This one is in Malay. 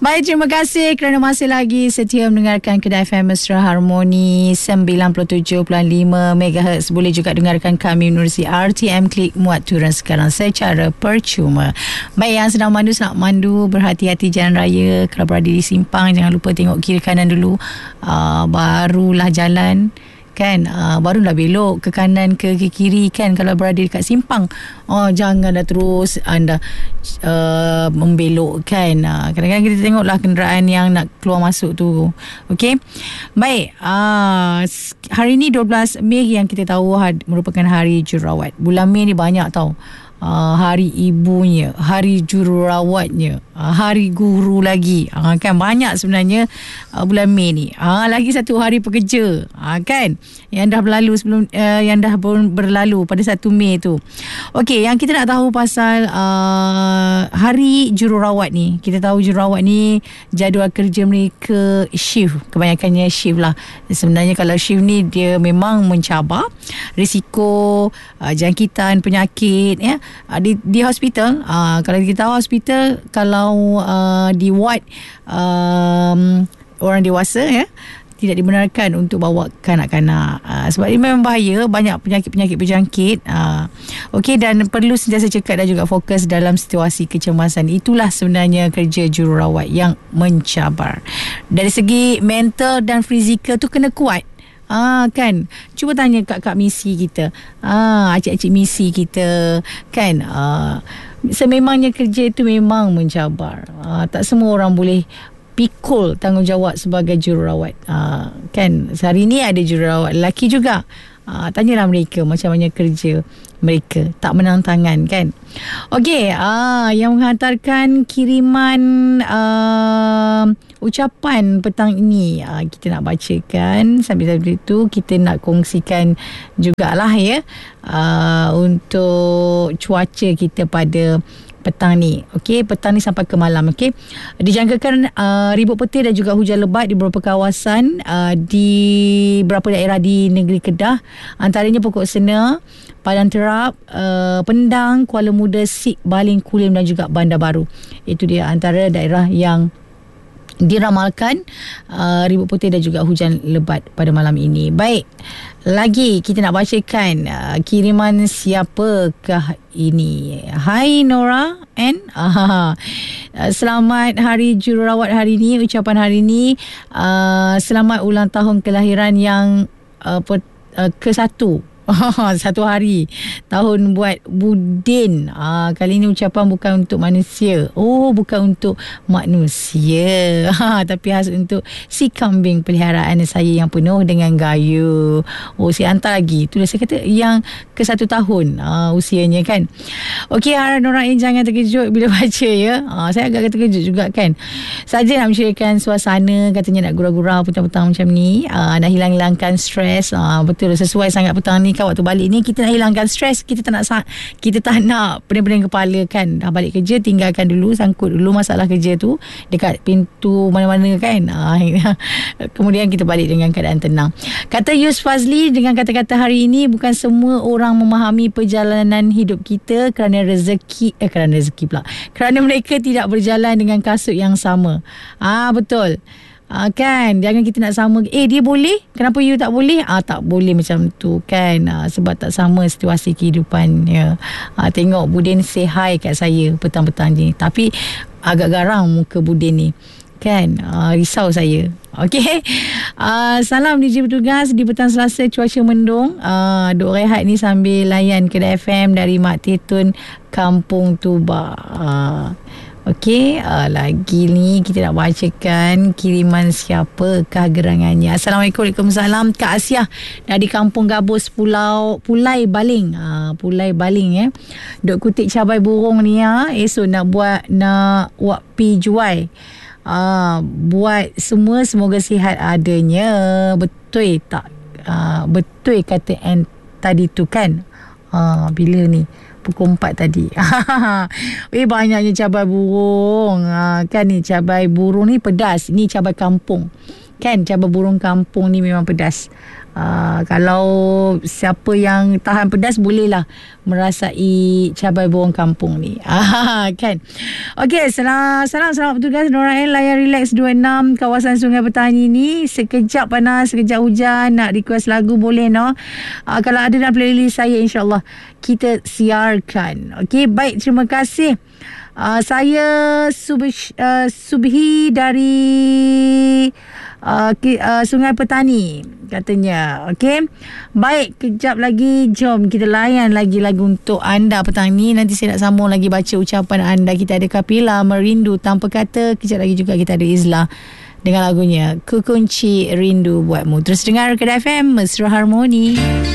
Baik, terima kasih kerana masih lagi setia mendengarkan Kedah FM Mesra Harmoni 97.5 MHz. Boleh juga dengarkan kami menerusi RTM Klik muat turun sekarang secara percuma. Baik, yang sedang mandu, selamat mandu, berhati-hati jalan raya. Kalau berada di simpang, jangan lupa tengok kiri kanan dulu, barulah jalan kan, barulah belok ke kanan ke kiri kan, kalau berada dekat simpang. Janganlah terus anda membelok kan. Kadang-kadang kita tengoklah kenderaan yang nak keluar masuk tu. Okey, baik. Hari ni 12 Mei yang kita tahu merupakan hari jururawat. Bulan Mei ni banyak tau. Hari ibunya, hari jururawatnya, hari guru lagi, kan banyak sebenarnya bulan Mei ni. Lagi satu hari pekerja, kan, yang dah berlalu sebelum yang dah berlalu pada 1 Mei tu. Okey, yang kita nak tahu pasal hari jururawat ni. Kita tahu jururawat ni jadual kerja mereka shift, kebanyakannya shift lah. Sebenarnya kalau shift ni dia memang mencabar risiko jangkitan penyakit ya. Di hospital, kalau kita tahu hospital, kalau di ward orang dewasa ya, tidak dibenarkan untuk bawa kanak-kanak, sebab ini memang bahaya, banyak penyakit-penyakit berjangkit. Okey, dan perlu sentiasa cekap dan juga fokus dalam situasi kecemasan. Itulah sebenarnya kerja jururawat yang mencabar. Dari segi mental dan fizikal tu kena kuat. Kan, cuba tanya kak misi kita, acik-acik misi kita kan, sememangnya kerja itu memang mencabar. Tak semua orang boleh pikul tanggungjawab sebagai jururawat. Kan, sehari ni ada jururawat lelaki juga. Tanyalah mereka macam mana kerja mereka, tak menang tangan kan. Okey, yang menghantarkan kiriman ucapan petang ini, kita nak bacakan. Sambil itu kita nak kongsikan jugalah ya, untuk cuaca kita pada petang ni. Okey, petang ni sampai ke malam. Okey, dijangkakan ribut petir dan juga hujan lebat di beberapa kawasan di beberapa daerah di negeri Kedah, antaranya Pokok Sena, Padang Terap, Pendang, Kuala Muda, Sik, Baling, Kulim dan juga Bandar Baru. Itu dia antara daerah yang diramalkan ribut petir dan juga hujan lebat pada malam ini. Baik, lagi kita nak bacakan kiriman siapakah ini. Hai Nora and selamat hari jururawat hari ini. Ucapan hari ini, selamat ulang tahun kelahiran yang ke-1. 1 hari tahun buat Budin. Kali ini ucapan bukan untuk manusia. Bukan untuk manusia, tapi khas untuk si kambing peliharaan saya yang penuh dengan gaya. Saya hantar lagi. Itulah saya kata yang ke-1 tahun usianya kan. Okey, harap Norain jangan terkejut bila baca ya. Saya agak terkejut juga kan. Saja nak menceritakan suasana, katanya nak gurau-gurau petang-petang macam ni, nak hilangkan stres. Betul, sesuai sangat petang ni kan. Waktu balik ni kita nak hilangkan stres, kita tak nak pening-pening kepala kan. Dah balik kerja, tinggalkan dulu, sangkut dulu masalah kerja tu dekat pintu mana-mana kan. Kemudian kita balik dengan keadaan tenang. Kata Yus Fazli, dengan kata-kata hari ini, bukan semua orang memahami perjalanan hidup kita kerana kerana mereka tidak berjalan dengan kasut yang sama. Betul. Kan, jangan kita nak sama, dia boleh, kenapa you tak boleh? Tak boleh macam tu kan, sebab tak sama situasi kehidupan ya. Tengok Budin say hi kat saya petang-petang ni, tapi agak garang muka Budin ni kan. Risau saya. Okey, salam DJ bertugas di petang Selasa, cuaca mendung. Duk rehat ni sambil layan Kedah FM dari Mak Tetun, Kampung Tuba. Okey, lagi ni kita nak bacakan kiriman siapakah gerangannya. Assalamualaikum. Waalaikumsalam. Kak Asiah dari Kampung Gabus, Pulai Baling. Pulai Baling ya. Duk kutik cabai burung ni ya. Esok nak buat pi jual. Buat semua, semoga sihat adanya. Betul tak? Betul kata tadi tu kan. Bila ni pukul 4 tadi. Banyaknya cabai burung. Kan ni cabai burung ni pedas. Ni cabai kampung. Kan cabai burung kampung ni memang pedas. Kalau siapa yang tahan pedas, bolehlah merasai cabai bawang kampung ni. Kan. Okey, selamat bertugas Norael. Layar relax 26 kawasan Sungai Petani ni. Sekejap panas, sekejap hujan. Nak request lagu boleh, no? Kalau ada dalam playlist saya, insyaAllah kita siarkan. Okey, baik, terima kasih. Saya Subhi dari Sungai Petani katanya. Okey, baik, kejap lagi jom kita layan lagi lagu untuk anda petang ni. Nanti saya nak sambung lagi baca ucapan anda. Kita ada Kapila Merindu Tanpa Kata. Kejap lagi juga kita ada Izla dengan lagunya Ku Kunci Rindu Buatmu. Terus dengar Kedah FM Mesra Harmoni.